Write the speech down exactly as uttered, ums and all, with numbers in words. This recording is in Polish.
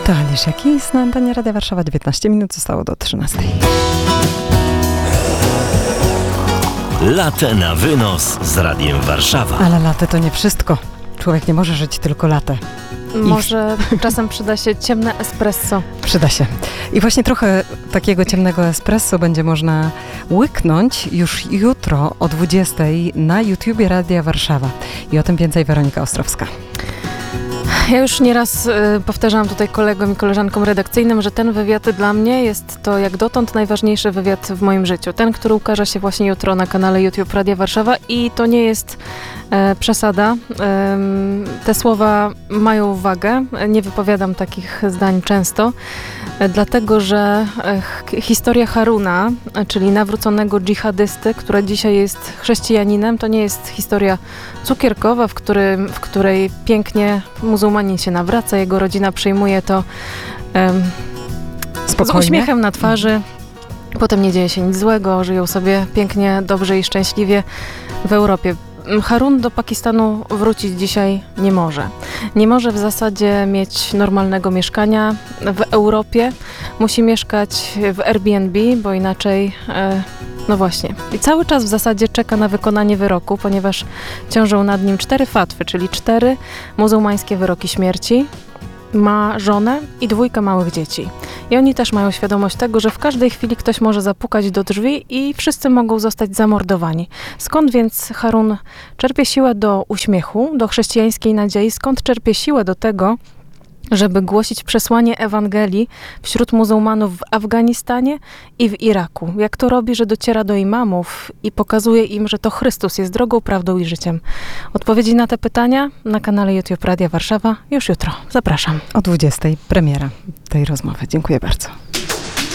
To Alicia Keys na antenie Radia Warszawa. dziewiętnaście minut zostało do trzynastej. Latte na wynos z Radiem Warszawa. Ale latte to nie wszystko. Człowiek nie może żyć tylko latte. Może w... czasem przyda się ciemne espresso. Przyda się. I właśnie trochę takiego ciemnego espresso będzie można łyknąć już jutro o dwudziestej na YouTubie Radia Warszawa. I o tym więcej Weronika Ostrowska. Ja już nieraz y, powtarzałam tutaj kolegom i koleżankom redakcyjnym, że ten wywiad dla mnie jest to jak dotąd najważniejszy wywiad w moim życiu. Ten, który ukaże się właśnie jutro na kanale YouTube Radia Warszawa i to nie jest e, przesada. E, te słowa mają wagę. Nie wypowiadam takich zdań często, e, dlatego że e, historia Haruna, e, czyli nawróconego dżihadysty, który dzisiaj jest chrześcijaninem, to nie jest historia cukierkowa, w, którym, w której pięknie muzułmanin się nawraca, jego rodzina przyjmuje to um, z uśmiechem na twarzy. Potem nie dzieje się nic złego, żyją sobie pięknie, dobrze i szczęśliwie w Europie. Harun do Pakistanu wrócić dzisiaj nie może. Nie może w zasadzie mieć normalnego mieszkania w Europie. Musi mieszkać w Airbnb, bo inaczej... E, No właśnie. I cały czas w zasadzie czeka na wykonanie wyroku, ponieważ ciążą nad nim cztery fatwy, czyli cztery muzułmańskie wyroki śmierci. Ma żonę i dwójkę małych dzieci. I oni też mają świadomość tego, że w każdej chwili ktoś może zapukać do drzwi i wszyscy mogą zostać zamordowani. Skąd więc Harun czerpie siłę do uśmiechu, do chrześcijańskiej nadziei? Skąd czerpie siłę do tego, żeby głosić przesłanie Ewangelii wśród muzułmanów w Afganistanie i w Iraku? Jak to robi, że dociera do imamów i pokazuje im, że to Chrystus jest drogą, prawdą i życiem? Odpowiedzi na te pytania na kanale YouTube Radia Warszawa już jutro. Zapraszam. O dwudziestej premiera tej rozmowy. Dziękuję bardzo.